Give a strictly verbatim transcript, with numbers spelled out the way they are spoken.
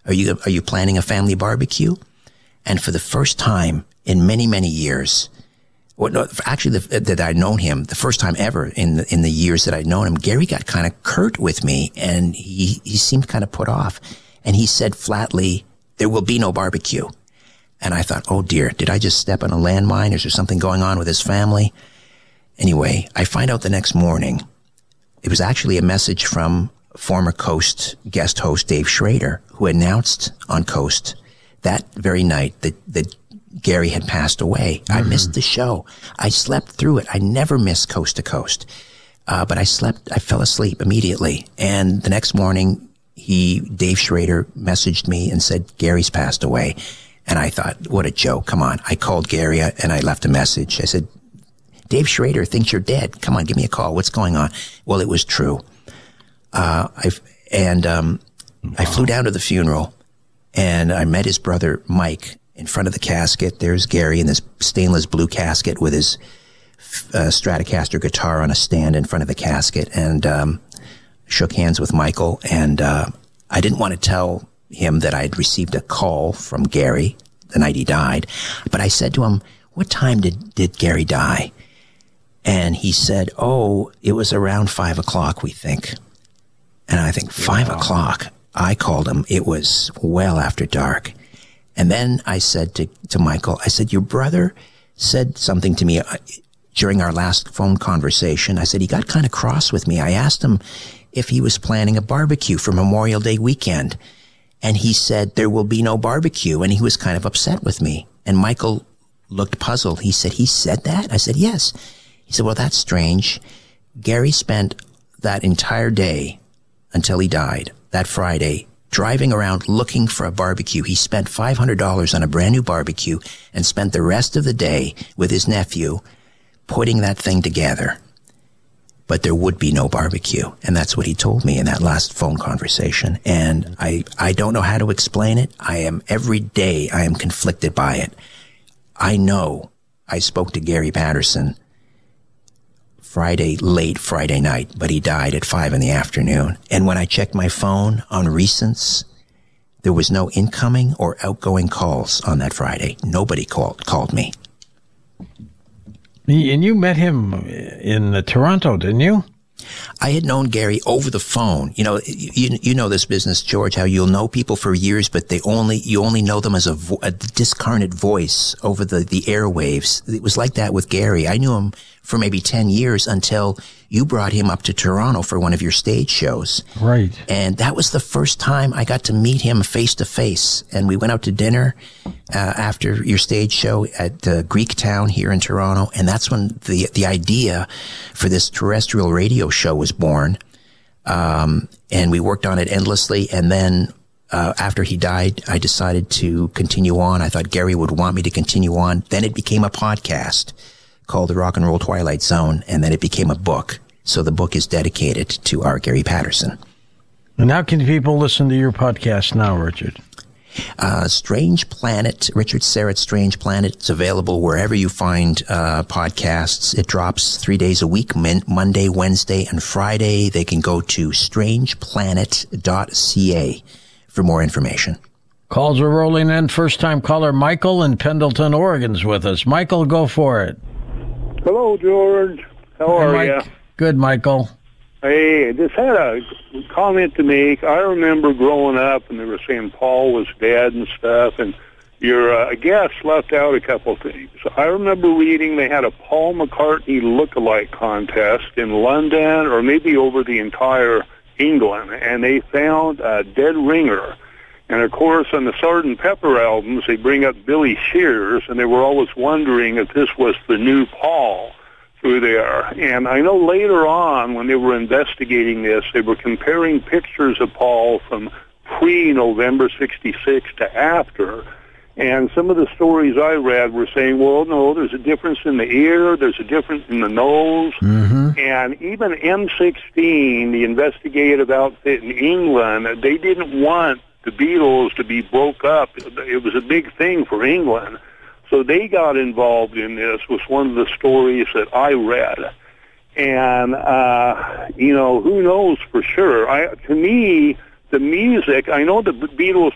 Are you, are you planning a family barbecue? And for the first time in many, many years, well, no, actually the, that I'd known him, the first time ever in the, in the years that I'd known him, Gary got kind of curt with me, and he, he seemed kind of put off. And he said flatly, there will be no barbecue. And I thought, oh dear, did I just step on a landmine? Is there something going on with his family? Anyway, I find out the next morning, it was actually a message from former Coast guest host Dave Schrader, who announced on Coast that very night that, that Gary had passed away. Mm-hmm. I missed the show. I slept through it. I never missed Coast to Coast. Uh, but I slept, I fell asleep immediately. And the next morning, he, Dave Schrader messaged me and said, Gary's passed away. And I thought, what a joke. Come on. I called Gary and I left a message. I said, Dave Schrader thinks you're dead. Come on, give me a call. What's going on? Well, it was true. Uh, I, and, um, wow. I flew down to the funeral and I met his brother, Mike, in front of the casket. There's Gary in this stainless blue casket with his, uh, Stratocaster guitar on a stand in front of the casket, and, um, shook hands with Michael. And, uh, I didn't want to tell him that I had received a call from Gary the night he died, but I said to him, what time did, did Gary die? And he said, oh, it was around five o'clock, we think. And I think, five wow. o'clock? I called him. It was well after dark. And then I said to, to Michael, I said, your brother said something to me uh, during our last phone conversation. I said, he got kind of cross with me. I asked him if he was planning a barbecue for Memorial Day weekend. And he said, there will be no barbecue. And he was kind of upset with me. And Michael looked puzzled. He said, he said that? I said, yes. He said, well, that's strange. Gary spent that entire day until he died, that Friday, driving around looking for a barbecue. He spent five hundred dollars on a brand new barbecue and spent the rest of the day with his nephew putting that thing together. But there would be no barbecue. And that's what he told me in that last phone conversation. And I, I don't know how to explain it. I am, every day I am conflicted by it. I know I spoke to Gary Patterson Friday, late Friday night, but he died at five in the afternoon. And when I checked my phone on recents, there was no incoming or outgoing calls on that Friday. Nobody called, called me. And you met him in uh, Toronto, didn't you? I had known Gary over the phone. You know, you, you know this business, George, how you'll know people for years, but they only, you only know them as a, vo- a discarnate voice over the, the airwaves. It was like that with Gary. I knew him for maybe ten years until you brought him up to Toronto for one of your stage shows. Right. And that was the first time I got to meet him face to face. And we went out to dinner uh, after your stage show at uh, Greek Town here in Toronto. And that's when the the idea for this terrestrial radio show was born. Um, and we worked on it endlessly. And then uh, after he died, I decided to continue on. I thought Gary would want me to continue on. Then it became a podcast called The Rock and Roll Twilight Zone, and then it became a book. So the book is dedicated to our Gary Patterson. And how can people listen to your podcast now, Richard? Uh, Strange Planet, Richard Syrett Strange Planet. It's available wherever you find uh, podcasts. It drops three days a week, min- Monday, Wednesday, and Friday. They can go to strange planet dot c a for more information. Calls are rolling in. First-time caller Michael in Pendleton, Oregon's with us. Michael, go for it. Hello, George. How are you? Good, Michael. Hey, I just had a comment to make. I remember growing up, and they were saying Paul was dead and stuff, and your uh, guest left out a couple of things. I remember reading they had a Paul McCartney look-alike contest in London, or maybe over the entire England, and they found a dead ringer. And, of course, on the Sergeant Pepper albums, they bring up Billy Shears, and they were always wondering if this was the new Paul through there. And I know later on, when they were investigating this, they were comparing pictures of Paul from pre-November sixty-six to after. And some of the stories I read were saying, well, no, there's a difference in the ear, there's a difference in the nose. Mm-hmm. And even M sixteen, the investigative outfit in England, they didn't want the Beatles to be broke up. It was a big thing for England. So they got involved in this, was one of the stories that I read. And, uh, you know, who knows for sure. I, to me, the music, I know the Beatles